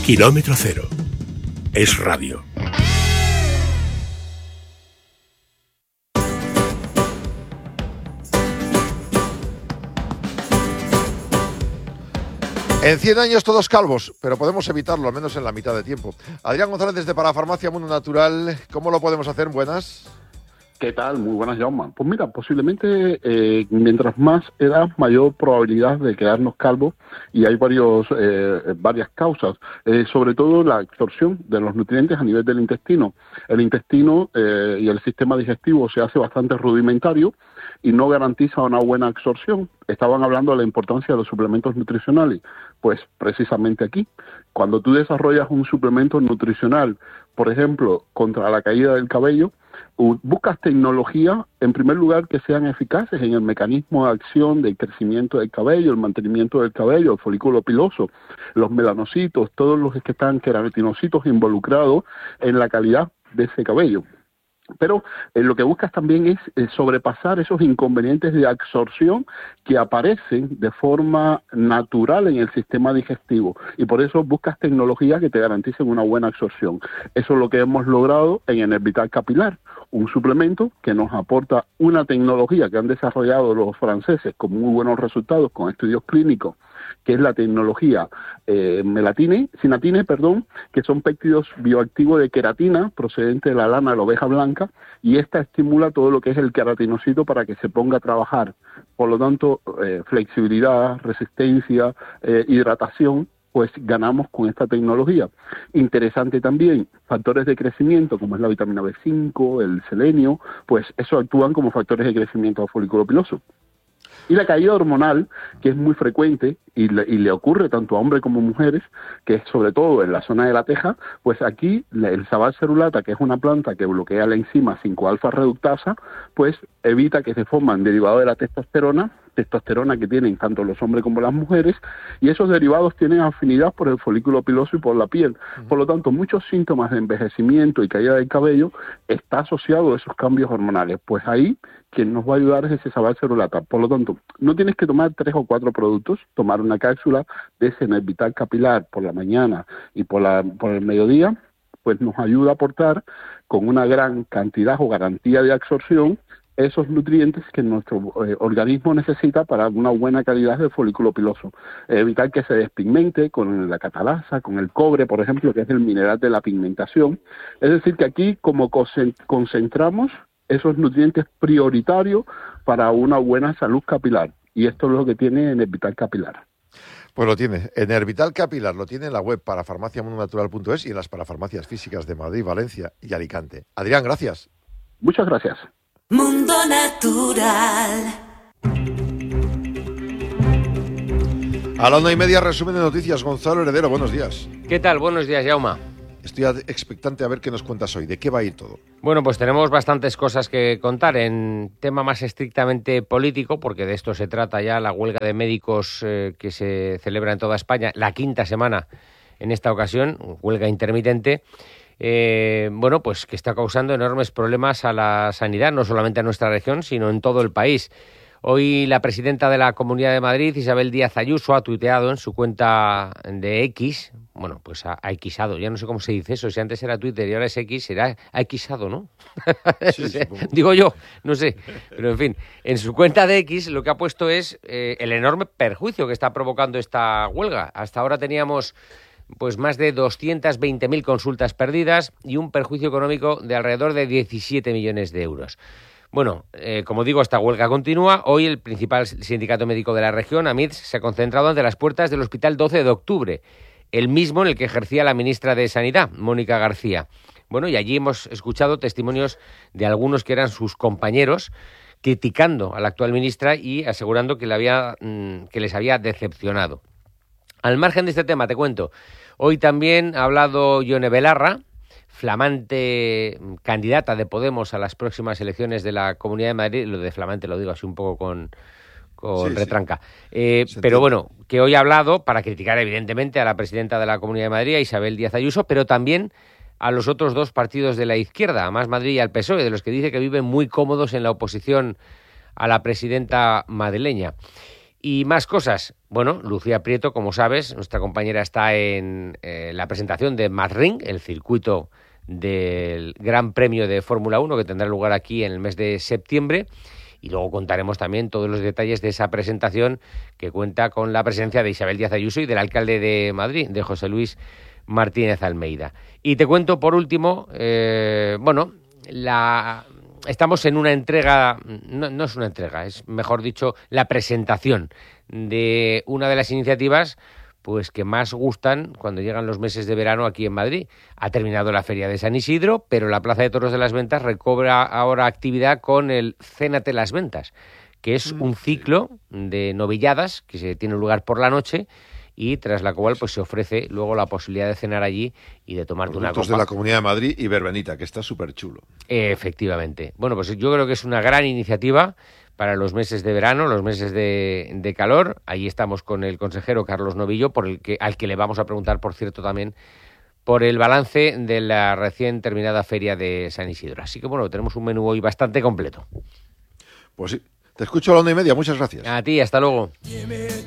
Kilómetro Cero. Es radio. En 100 años todos calvos, pero podemos evitarlo, al menos en la mitad de tiempo. Adrián González desde Parafarmacia Mundo Natural. ¿Cómo lo podemos hacer? Buenas. ¿Qué tal? Muy buenas, Jaume. Pues mira, posiblemente mientras más edad, mayor probabilidad de quedarnos calvos, y hay varias causas, sobre todo la absorción de los nutrientes a nivel del intestino. El intestino y el sistema digestivo se hace bastante rudimentario y no garantiza una buena absorción. Estaban hablando de la importancia de los suplementos nutricionales. Pues precisamente aquí, cuando tú desarrollas un suplemento nutricional, por ejemplo, contra la caída del cabello, buscas tecnología, en primer lugar, que sean eficaces en el mecanismo de acción del crecimiento del cabello, el mantenimiento del cabello, el folículo piloso, los melanocitos, todos los que están queratinocitos involucrados en la calidad de ese cabello. Pero lo que buscas también es sobrepasar esos inconvenientes de absorción que aparecen de forma natural en el sistema digestivo, y por eso buscas tecnologías que te garanticen una buena absorción. Eso es lo que hemos logrado en Enervital Capilar, un suplemento que nos aporta una tecnología que han desarrollado los franceses con muy buenos resultados, con estudios clínicos, que es la tecnología sinatine, que son péptidos bioactivos de queratina procedente de la lana de la oveja blanca, y esta estimula todo lo que es el queratinocito para que se ponga a trabajar. Por lo tanto, flexibilidad, resistencia, hidratación, pues ganamos con esta tecnología. Interesante también, factores de crecimiento como es la vitamina B5, el selenio, pues eso actúan como factores de crecimiento del folículo piloso. Y la caída hormonal, que es muy frecuente y le ocurre tanto a hombres como a mujeres, que es sobre todo en la zona de la teja, pues aquí el sabal cerulata, que es una planta que bloquea la enzima 5-alfa reductasa, pues evita que se forman derivados de la testosterona que tienen tanto los hombres como las mujeres, y esos derivados tienen afinidad por el folículo piloso y por la piel. Por lo tanto, muchos síntomas de envejecimiento y caída del cabello está asociado a esos cambios hormonales. Pues ahí quien nos va a ayudar es ese sabal cerulata. Por lo tanto, no tienes que tomar 3 o 4 productos, tomar una cápsula de ese Enervital Capilar por la mañana y por el mediodía, pues nos ayuda a aportar con una gran cantidad o garantía de absorción esos nutrientes que nuestro organismo necesita para una buena calidad del folículo piloso. Evitar que se despigmente con la catalasa, con el cobre, por ejemplo, que es el mineral de la pigmentación. Es decir, que aquí como concentramos esos nutrientes prioritarios para una buena salud capilar. Y esto es lo que tiene Enervital Capilar. Pues lo tiene. Enervital Capilar lo tiene en la web parafarmaciamundonatural.es y en las parafarmacias físicas de Madrid, Valencia y Alicante. Adrián, gracias. Muchas gracias. Mundo Natural. A la 1:30, resumen de noticias. Gonzalo Heredero, buenos días. ¿Qué tal? Buenos días, Jaume. Estoy expectante a ver qué nos cuentas hoy. ¿De qué va a ir todo? Bueno, pues tenemos bastantes cosas que contar. En tema más estrictamente político, porque de esto se trata ya, la huelga de médicos que se celebra en toda España, la 5ª semana en esta ocasión, huelga intermitente. Bueno, pues que está causando enormes problemas a la sanidad, no solamente a nuestra región, sino en todo el país. Hoy la presidenta de la Comunidad de Madrid, Isabel Díaz Ayuso, ha tuiteado en su cuenta de X, bueno, pues ha xado, ya no sé cómo se dice eso, si antes era Twitter y ahora es X, será xado, ¿no? Sí, digo yo, no sé, pero en fin, en su cuenta de X lo que ha puesto es el enorme perjuicio que está provocando esta huelga. Hasta ahora teníamos pues más de 220.000 consultas perdidas y un perjuicio económico de alrededor de 17 millones de euros. Bueno, como digo, esta huelga continúa. Hoy el principal sindicato médico de la región, AMITS, se ha concentrado ante las puertas del Hospital 12 de Octubre, el mismo en el que ejercía la ministra de Sanidad, Mónica García. Bueno, y allí hemos escuchado testimonios de algunos que eran sus compañeros criticando a la actual ministra y asegurando que les había decepcionado. Al margen de este tema, te cuento, hoy también ha hablado Ione Belarra, flamante candidata de Podemos a las próximas elecciones de la Comunidad de Madrid. Lo de flamante lo digo así un poco con retranca. Pero bueno, que hoy ha hablado para criticar evidentemente a la presidenta de la Comunidad de Madrid, a Isabel Díaz Ayuso, pero también a los otros dos partidos de la izquierda, a Más Madrid y al PSOE, de los que dice que viven muy cómodos en la oposición a la presidenta madrileña. Y más cosas. Bueno, Lucía Prieto, como sabes, nuestra compañera está en la presentación de Madrid, el circuito del Gran Premio de Fórmula 1 que tendrá lugar aquí en el mes de septiembre. Y luego contaremos también todos los detalles de esa presentación que cuenta con la presencia de Isabel Díaz Ayuso y del alcalde de Madrid, de José Luis Martínez Almeida. Y te cuento, por último, estamos en una entrega, no es una entrega, es mejor dicho, la presentación de una de las iniciativas pues que más gustan cuando llegan los meses de verano aquí en Madrid. Ha terminado la Feria de San Isidro, pero la Plaza de Toros de las Ventas recobra ahora actividad con el Cénate las Ventas, que es un ciclo de novilladas que se tiene lugar por la noche y tras la cual pues se ofrece luego la posibilidad de cenar allí y de tomarte una copa. De la Comunidad de Madrid y verbenita, que está súper chulo. Efectivamente. Bueno, pues yo creo que es una gran iniciativa para los meses de verano, los meses de calor. Ahí estamos con el consejero Carlos Novillo, al que le vamos a preguntar, por cierto, también por el balance de la recién terminada Feria de San Isidro. Así que bueno, tenemos un menú hoy bastante completo. Pues sí. Te escucho a la 1:30. Muchas gracias. A ti, hasta luego.